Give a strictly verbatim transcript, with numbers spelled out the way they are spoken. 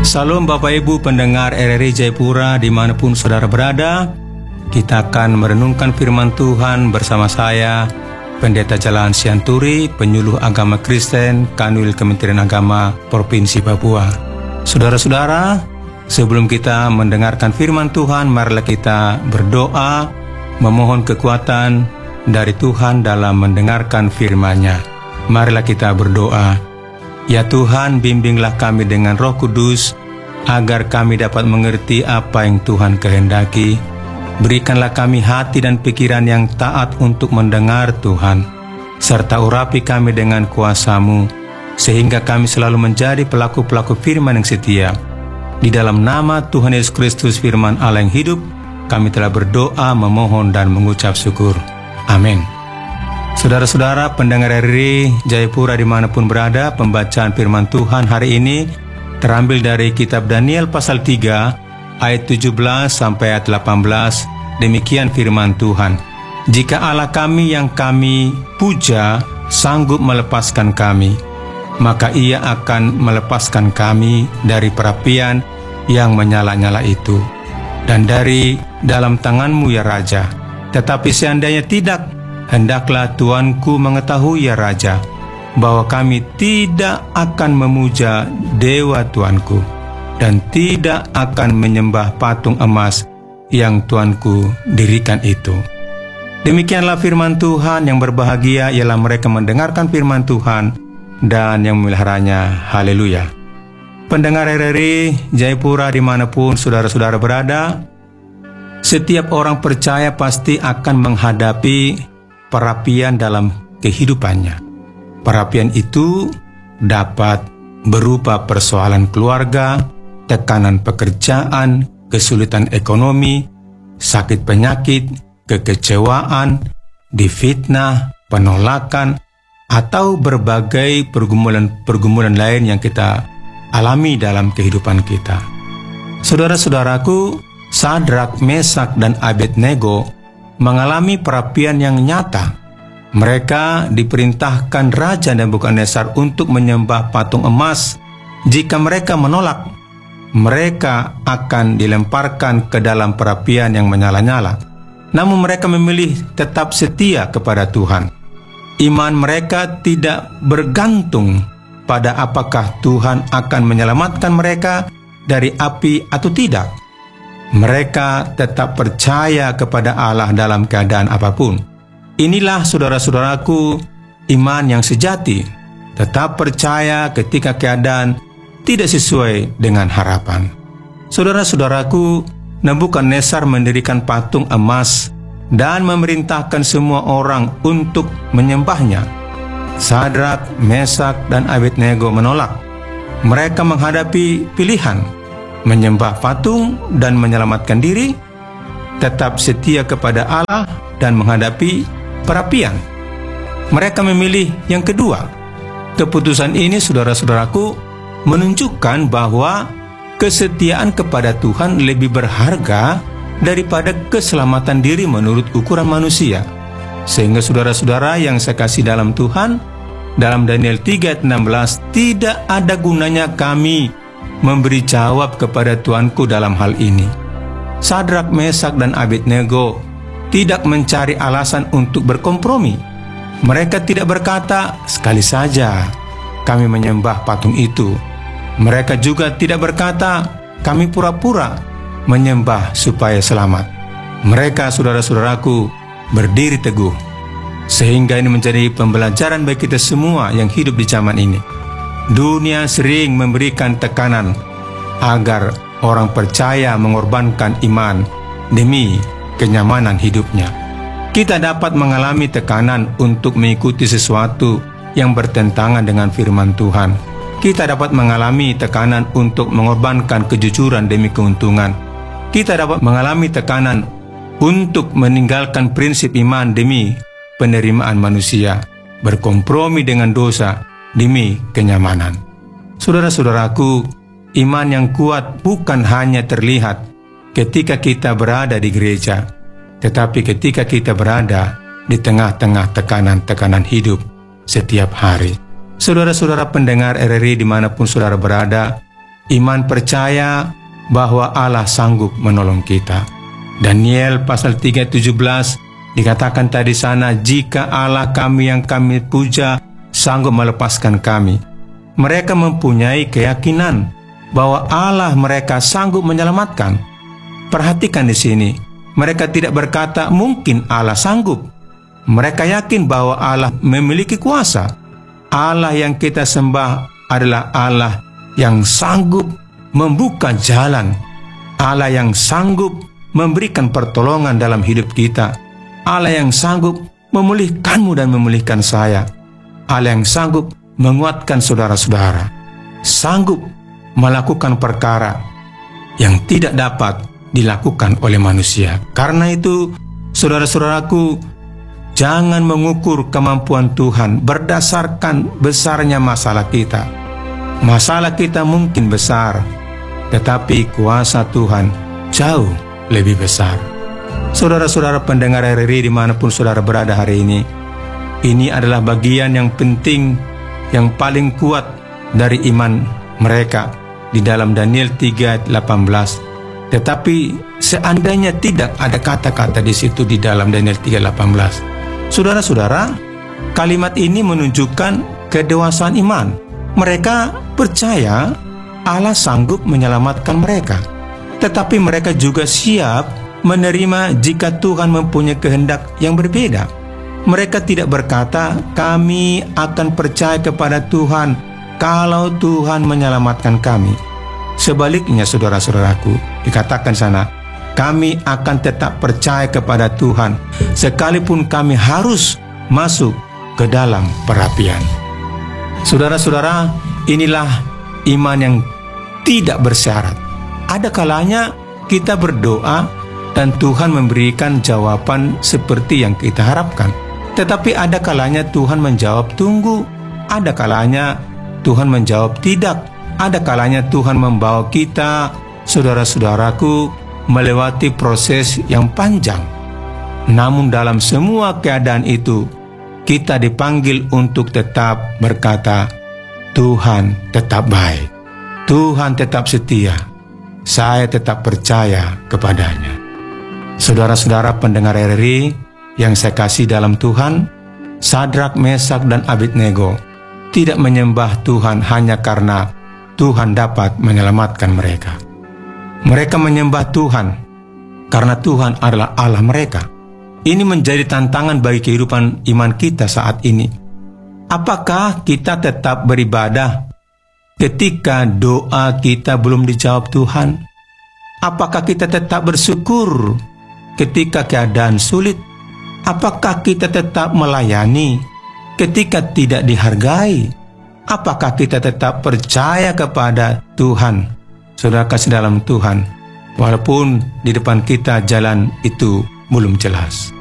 Salam Bapak Ibu pendengar R R I Jayapura dimanapun saudara berada. Kita akan merenungkan firman Tuhan bersama saya, Pendeta Jalan Sianturi, penyuluh agama Kristen, Kanwil Kementerian Agama Provinsi Papua. Saudara-saudara, sebelum kita mendengarkan firman Tuhan, marilah kita berdoa, memohon kekuatan dari Tuhan dalam mendengarkan firman-Nya. Marilah kita berdoa. Ya Tuhan, bimbinglah kami dengan Roh Kudus, agar kami dapat mengerti apa yang Tuhan kehendaki. Berikanlah kami hati dan pikiran yang taat untuk mendengar Tuhan, serta urapi kami dengan kuasa-Mu, sehingga kami selalu menjadi pelaku-pelaku firman yang setia. Di dalam nama Tuhan Yesus Kristus, firman Allah yang hidup, kami telah berdoa, memohon, dan mengucap syukur. Amin. Saudara-saudara pendengar R R I Jayapura dimanapun berada, pembacaan firman Tuhan hari ini terambil dari kitab Daniel pasal tiga ayat tujuh belas sampai ayat delapan belas. Demikian firman Tuhan. Jika Allah kami yang kami puja sanggup melepaskan kami, maka Ia akan melepaskan kami dari perapian yang menyala-nyala itu, dan dari dalam tangan-Mu ya Raja. Tetapi seandainya tidak, hendaklah Tuanku mengetahui ya Raja, bahwa kami tidak akan memuja dewa Tuanku, dan tidak akan menyembah patung emas yang Tuanku dirikan itu. Demikianlah firman Tuhan. Yang berbahagia ialah mereka mendengarkan firman Tuhan dan yang memeliharanya. Haleluya. Pendengar R R I Jayapura dimanapun saudara-saudara berada, setiap orang percaya pasti akan menghadapi perapian dalam kehidupannya. Perapian itu dapat berupa persoalan keluarga, tekanan pekerjaan, kesulitan ekonomi, sakit penyakit, kekecewaan, difitnah, penolakan, atau berbagai pergumulan-pergumulan lain yang kita alami dalam kehidupan kita. Saudara-saudaraku, Sadrak, Mesak, dan Abednego mengalami perapian yang nyata. Mereka diperintahkan Raja Nebukadnezar untuk menyembah patung emas. Jika mereka menolak, mereka akan dilemparkan ke dalam perapian yang menyala-nyala. Namun mereka memilih tetap setia kepada Tuhan. Iman mereka tidak bergantung pada apakah Tuhan akan menyelamatkan mereka dari api atau tidak. Mereka tetap percaya kepada Allah dalam keadaan apapun. Inilah saudara-saudaraku, iman yang sejati. Tetap percaya ketika keadaan tidak sesuai dengan harapan. Saudara-saudaraku, Nebukadnezar mendirikan patung emas dan memerintahkan semua orang untuk menyembahnya. Sadrak, Mesak, dan Abednego menolak. Mereka menghadapi pilihan, menyembah patung dan menyelamatkan diri, tetap setia kepada Allah dan menghadapi perapian. Mereka memilih yang kedua. Keputusan ini, saudara-saudaraku, menunjukkan bahwa kesetiaan kepada Tuhan lebih berharga daripada keselamatan diri menurut ukuran manusia. Sehingga saudara-saudara yang saya kasih dalam Tuhan, dalam Daniel tiga ayat enam belas, tidak ada gunanya kami memberi jawab kepada Tuanku dalam hal ini. Sadrak, Mesak, dan Abednego tidak mencari alasan untuk berkompromi. Mereka tidak berkata, sekali saja kami menyembah patung itu. Mereka juga tidak berkata, kami pura-pura menyembah supaya selamat. Mereka, saudara-saudaraku, berdiri teguh. Sehingga ini menjadi pembelajaran bagi kita semua yang hidup di zaman ini. Dunia sering memberikan tekanan agar orang percaya mengorbankan iman demi kenyamanan hidupnya. Kita dapat mengalami tekanan untuk mengikuti sesuatu yang bertentangan dengan firman Tuhan. Kita dapat mengalami tekanan untuk mengorbankan kejujuran demi keuntungan. Kita dapat mengalami tekanan untuk meninggalkan prinsip iman demi penerimaan manusia, berkompromi dengan dosa demi kenyamanan. Saudara-saudaraku, iman yang kuat bukan hanya terlihat ketika kita berada di gereja, tetapi ketika kita berada di tengah-tengah tekanan-tekanan hidup setiap hari. Saudara-saudara pendengar R R I dimanapun saudara berada, Iman percaya bahwa Allah sanggup menolong kita. Daniel pasal tiga ayat tujuh belas dikatakan tadi sana, jika Allah kami yang kami puja sanggup melepaskan kami. Mereka mempunyai keyakinan bahwa Allah mereka sanggup menyelamatkan. Perhatikan di sini, mereka tidak berkata mungkin Allah sanggup. Mereka yakin bahwa Allah memiliki kuasa. Allah yang kita sembah adalah Allah yang sanggup membuka jalan. Allah yang sanggup memberikan pertolongan dalam hidup kita. Allah yang sanggup memulihkanmu dan memulihkan saya. Allah yang sanggup menguatkan saudara-saudara. Sanggup melakukan perkara yang tidak dapat dilakukan oleh manusia. Karena itu, saudara-saudaraku, jangan mengukur kemampuan Tuhan berdasarkan besarnya masalah kita. Masalah kita mungkin besar, tetapi kuasa Tuhan jauh lebih besar. Saudara-saudara pendengar R R I dimanapun saudara berada hari ini, ini adalah bagian yang penting, yang paling kuat dari iman mereka di dalam Daniel tiga ayat delapan belas. Tetapi seandainya tidak ada kata-kata di situ di dalam Daniel tiga ayat delapan belas, saudara-saudara, kalimat ini menunjukkan kedewasaan iman. Mereka percaya Allah sanggup menyelamatkan mereka, tetapi mereka juga siap menerima jika Tuhan mempunyai kehendak yang berbeda. Mereka tidak berkata, kami akan percaya kepada Tuhan kalau Tuhan menyelamatkan kami. Sebaliknya, saudara-saudaraku, dikatakan sana, kami akan tetap percaya kepada Tuhan sekalipun kami harus masuk ke dalam perapian. Saudara-saudara, inilah iman yang tidak bersyarat. Ada kalanya kita berdoa dan Tuhan memberikan jawaban seperti yang kita harapkan. Tetapi ada kalanya Tuhan menjawab tunggu. Ada kalanya Tuhan menjawab tidak. Ada kalanya Tuhan membawa kita, saudara-saudaraku, melewati proses yang panjang. Namun dalam semua keadaan itu, kita dipanggil untuk tetap berkata, Tuhan tetap baik, Tuhan tetap setia, saya tetap percaya kepadanya. Saudara-saudara pendengar R R I yang saya kasih dalam Tuhan, Sadrak, Mesak, dan Abednego tidak menyembah Tuhan hanya karena Tuhan dapat menyelamatkan mereka. Mereka menyembah Tuhan karena Tuhan adalah Allah mereka. Ini menjadi tantangan bagi kehidupan iman kita saat ini. Apakah kita tetap beribadah ketika doa kita belum dijawab Tuhan? Apakah kita tetap bersyukur ketika keadaan sulit? Apakah kita tetap melayani ketika tidak dihargai? Apakah kita tetap percaya kepada Tuhan? Saudara kasih dalam Tuhan, walaupun di depan kita jalan itu belum jelas.